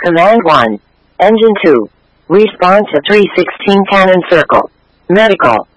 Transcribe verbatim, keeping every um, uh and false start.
Command one. Engine two. Respawn to three sixteen Cannon Circle. Medical.